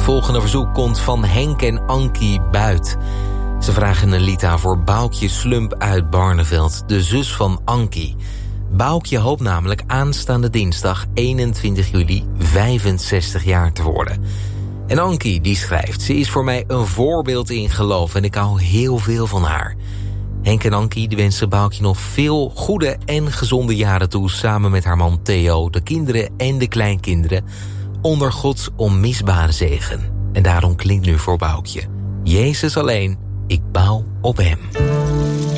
volgende verzoek komt van Henk en Ankie Buit. Ze vragen een lied aan voor Boukje Slump uit Barneveld, de zus van Ankie. Boukje hoopt namelijk aanstaande dinsdag 21 juli 65 jaar te worden. En Ankie die schrijft: ze is voor mij een voorbeeld in geloof en ik hou heel veel van haar. Henk en Ankie die wensen Boukje nog veel goede en gezonde jaren toe, samen met haar man Theo, de kinderen en de kleinkinderen, onder Gods onmisbare zegen. En daarom klinkt nu voor Boukje: Jezus alleen, ik bouw op hem.